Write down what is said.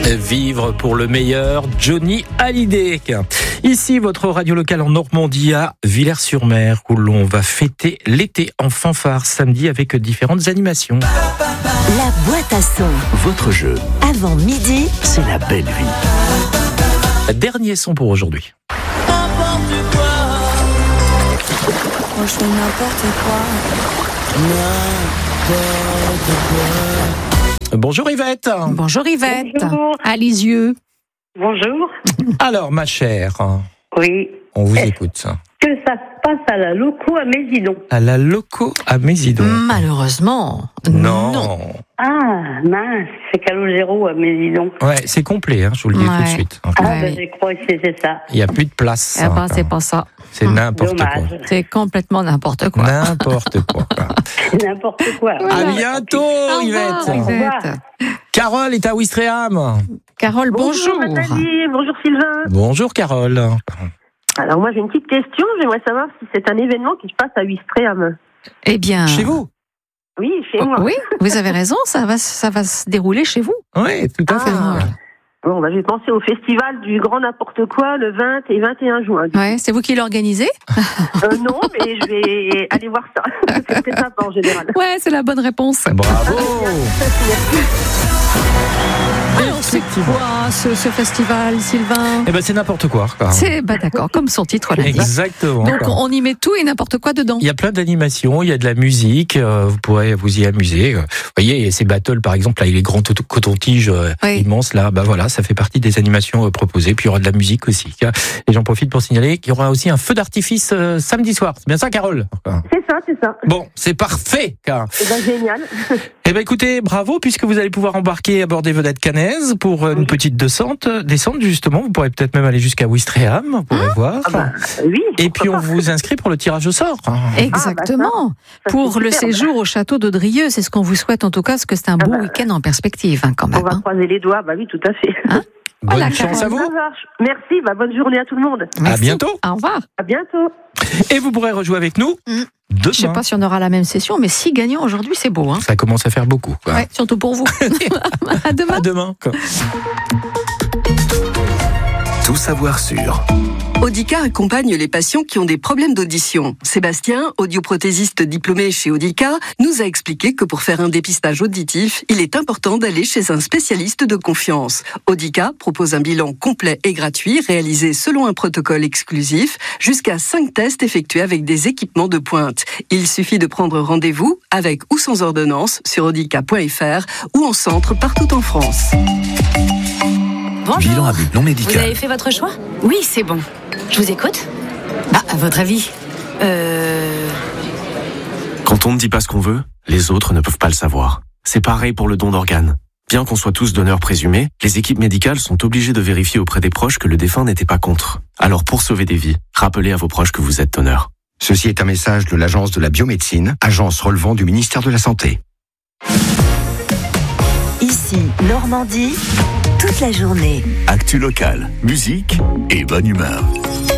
Vivre pour le meilleur, Johnny Hallyday. Ici, votre radio locale en Normandie à Villers-sur-Mer, où l'on va fêter l'été en fanfare samedi avec différentes animations. La boîte à son. Votre jeu, Avant midi, c'est la belle vie. Dernier son pour aujourd'hui. Moi je fais n'importe quoi. Bonjour Yvette. Bonjour Yvette. Bonjour. À Lisieux. Bonjour. Alors ma chère, Oui. on vous écoute. Que ça se passe à la loco à Mésidon. À la loco à Mésidon. Malheureusement, Non. Ah, mince, c'est Calogero à Mésidon. Ouais, c'est complet, je vous le dis tout de Ouais. suite. Ah, Ouais, ben, oui. je crois que c'était ça. Il n'y a plus de place. Eh ben, c'est pas ça. C'est n'importe quoi. Dommage. C'est complètement n'importe quoi. N'importe quoi. N'importe quoi. À bientôt Au revoir, Yvette. Yvette. Carole est à Ouistreham. Carole, bonjour. Nathalie, bonjour Sylvain. Bonjour Carole. Alors moi j'ai une petite question, j'aimerais savoir si c'est un événement qui se passe à Ouistreham. Eh bien, Chez vous? Oui, chez moi. oui, vous avez raison, ça va se dérouler chez vous. Oui, tout à fait. Ah. Bon, bah, je vais penser au festival du grand n'importe quoi le 20 et 21 juin. Ouais, c'est vous qui l'organisez? Non, mais je vais aller voir ça. C'est très sympa en général. Ouais, c'est la bonne réponse. Bravo. Alors, c'est quoi ce festival, Sylvain? Eh ben c'est n'importe quoi. C'est, d'accord, comme son titre l'a dit. Exactement. Donc, on y met tout et n'importe quoi dedans. Il y a plein d'animations, il y a de la musique, vous pourrez vous y amuser. Vous voyez, ces battles par exemple, là, les grands cotons-tiges Oui. immenses, là, bah voilà, ça fait partie des animations proposées. Puis il y aura de la musique aussi. Et j'en profite pour signaler qu'il y aura aussi un feu d'artifice samedi soir. C'est bien ça, Carole? C'est ça. Bon, c'est parfait. Eh ben, génial. Eh ben écoutez, bravo, puisque vous allez pouvoir embarquer à bord des vedettes cannaises pour une petite descente justement. Vous pourrez peut-être même aller jusqu'à Ouistreham, vous pourrez voir. Ah bah, oui. Et puis on vous inscrit pour le tirage au sort. Exactement. Ça, Pour c'est le superbe. séjour au château de Drieux, c'est ce qu'on vous souhaite en tout cas, parce que c'est un beau week-end en perspective quand On même. va croiser les doigts, bah oui, tout à fait. Bonne Voilà, chance à vous. Ça marche. Merci, bah, bonne journée à tout le monde. À bientôt. Au revoir. À bientôt. Et vous pourrez rejouer avec nous demain. Je sais pas si on aura la même session, mais si gagnant aujourd'hui, c'est beau. Ça commence à faire beaucoup. Quoi. Ouais, surtout pour vous. À demain. À demain. Quoi. Tout savoir sur. Audica accompagne les patients qui ont des problèmes d'audition. Sébastien, audioprothésiste diplômé chez Audica, nous a expliqué que pour faire un dépistage auditif, il est important d'aller chez un spécialiste de confiance. Audica propose un bilan complet et gratuit réalisé selon un protocole exclusif, jusqu'à 5 tests effectués avec des équipements de pointe. Il suffit de prendre rendez-vous avec ou sans ordonnance sur audica.fr ou en centre partout en France. Bilan Bonjour. à but non Vous médical. avez fait votre choix? Oui, c'est bon. Je vous écoute. À votre avis Quand on ne dit pas ce qu'on veut, les autres ne peuvent pas le savoir. C'est pareil pour le don d'organes. Bien qu'on soit tous donneurs présumés, les équipes médicales sont obligées de vérifier auprès des proches que le défunt n'était pas contre. Alors pour sauver des vies, rappelez à vos proches que vous êtes donneur. Ceci est un message de l'Agence de la biomédecine, agence relevant du ministère de la Santé. ici, Normandie, toute la journée. Actu locale, musique et bonne humeur.